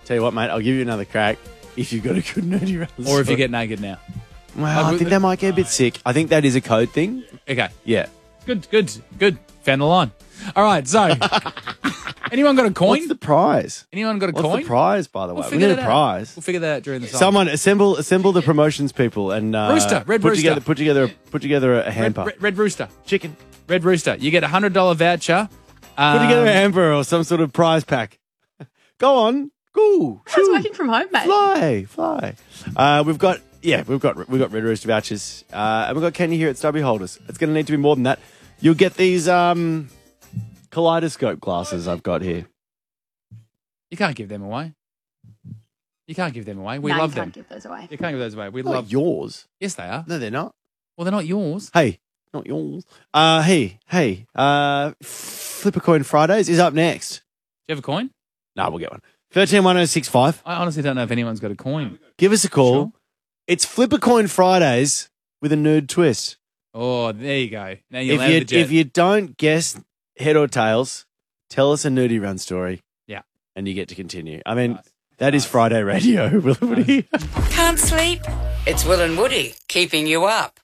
Tell you what, mate, I'll give you another crack if you've got a good nerdy run. Or if you get naked now. Well, I think that might get a bit sick. I think that is a code thing. Okay. Yeah. Good. Found the line. All right, so anyone got a coin? What's the prize? Anyone got a What's coin? the prize, by the way? We need a prize. We'll figure that out during the song. Someone assemble the promotions people and Rooster, Red Rooster. Put together a hamper. Red Rooster. Chicken. Red Rooster. You get a $100 voucher. Put together a hamper or some sort of prize pack. Go on. Go. I was working from home, mate. Fly. We've got Red Rooster vouchers. And we've got Kenny here at Stubby Holders. It's going to need to be more than that. You'll get these kaleidoscope glasses I've got here. You can't give them away. We love them. You can't give those away. You can't give those away. We Not love yours. Yes, they are. No, they're not. Well, they're not yours. Hey, not yours. Hey. Flip a Coin Fridays is up next. Do you have a coin? No, we'll get one. 131065. I honestly don't know if anyone's got a coin. Give us a call. Sure. It's Flip a Coin Fridays with a nerd twist. Oh, there you go. Now you landed the jet. If you don't guess head or tails, tell us a nerdy run story. Yeah. And you get to continue. I mean, that is Friday radio, Will and Woody. Can't sleep? It's Will and Woody keeping you up.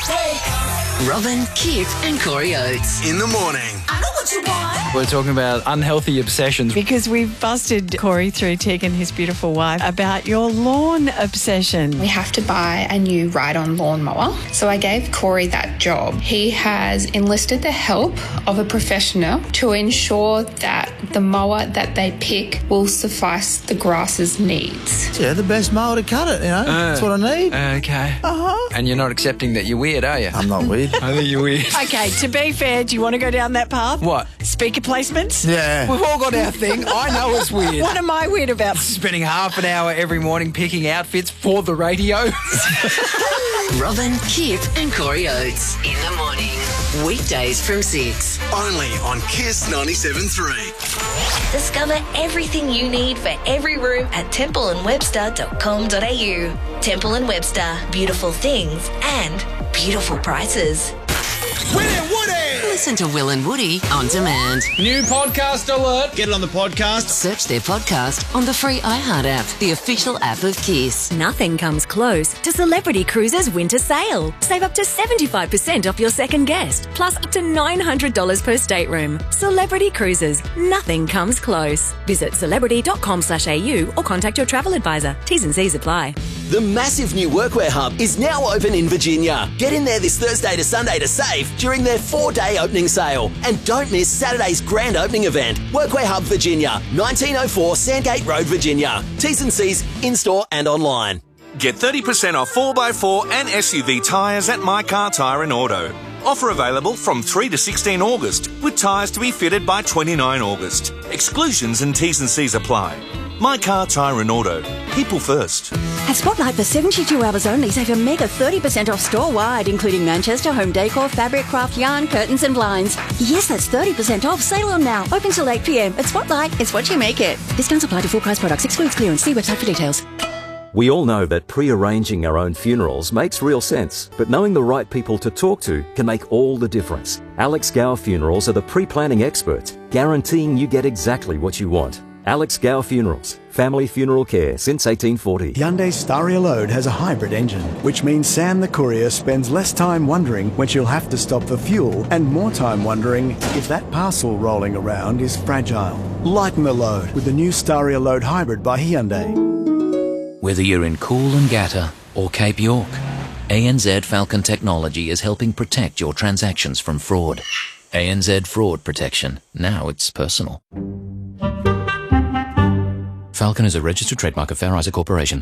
Robin, Kip and Corey Oates. In the morning. I know what you want. We're talking about unhealthy obsessions. Because we've busted Corey through Tig and his beautiful wife about your lawn obsession. We have to buy a new ride-on lawnmower. So I gave Corey that job. He has enlisted the help of a professional to ensure that the mower that they pick will suffice the grass's needs. Yeah, the best mower to cut it, you know. That's what I need. Okay. And you're not accepting that you're weird, are you? I'm not weird. I think you're weird. Okay, to be fair, do you want to go down that path? What? Speaker placements? Yeah. We've all got our thing. I know it's weird. What am I weird about? Spending half an hour every morning picking outfits for the radio. Robin, Kip and Corey Oates. In the morning. Weekdays from 6. Only on Kiss 97.3. Discover everything you need for every room at templeandwebster.com.au. Temple and Webster. Beautiful things and beautiful prices. Listen to Will and Woody on demand. New podcast alert. Get it on the podcast. Search their podcast on the free iHeart app, the official app of Kiss. Nothing comes close to Celebrity Cruises winter sale. Save up to 75% off your second guest, plus up to $900 per stateroom. Celebrity Cruises. Nothing comes close. Visit celebrity.com/au or contact your travel advisor. T's and C's apply. The massive new Workwear Hub is now open in Virginia. Get in there this Thursday to Sunday to save during their 4-day opening sale. And don't miss Saturday's grand opening event. Workwear Hub Virginia, 1904 Sandgate Road, Virginia. T's and C's in-store and online. Get 30% off 4x4 and SUV tyres at My Car Tyre and Auto. Offer available from 3 to 16 August, with tyres to be fitted by 29 August. Exclusions and T's and C's apply. My Car Tyre and Auto. People first. At Spotlight for 72 hours only, save a mega 30% off store-wide, including Manchester, home decor, fabric, craft, yarn, curtains and blinds. Yes, that's 30% off. Sale on now. Open till 8 p.m. At Spotlight, it's what you make it. Discounts apply to full price products. Excludes clearance. See website for details. We all know that pre-arranging our own funerals makes real sense, but knowing the right people to talk to can make all the difference. Alex Gower Funerals are the pre-planning experts, guaranteeing you get exactly what you want. Alex Gower Funerals, family funeral care since 1840. Hyundai Staria Load has a hybrid engine, which means Sam the courier spends less time wondering when she'll have to stop for fuel and more time wondering if that parcel rolling around is fragile. Lighten the load with the new Staria Load Hybrid by Hyundai. Whether you're in Coolangatta or Cape York, ANZ Falcon Technology is helping protect your transactions from fraud. ANZ Fraud Protection. Now it's personal. Falcon is a registered trademark of Fair Isaac Corporation.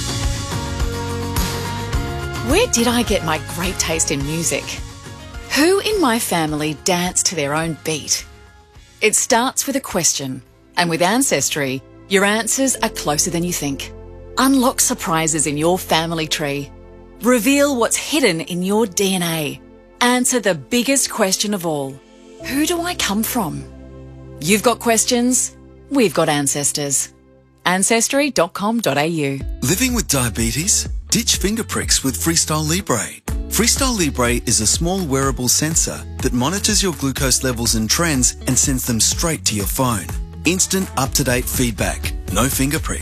Where did I get my great taste in music? Who in my family danced to their own beat? It starts with a question, and with Ancestry, your answers are closer than you think. Unlock surprises in your family tree. Reveal what's hidden in your DNA. Answer the biggest question of all. Who do I come from? You've got questions, we've got ancestors. Ancestry.com.au. Living with diabetes? Ditch finger pricks with Freestyle Libre. Freestyle Libre is a small wearable sensor that monitors your glucose levels and trends and sends them straight to your phone. Instant up-to-date feedback. No finger prick.